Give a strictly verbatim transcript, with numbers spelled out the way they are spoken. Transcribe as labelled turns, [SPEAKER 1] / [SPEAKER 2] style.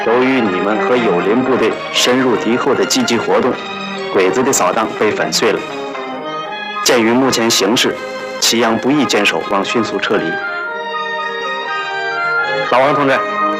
[SPEAKER 1] 由于你们和友邻部队深入敌后的积极活动，鬼子的扫荡被粉碎了。鉴于目前形势，祁阳不宜坚守，望迅速撤离。老王同志，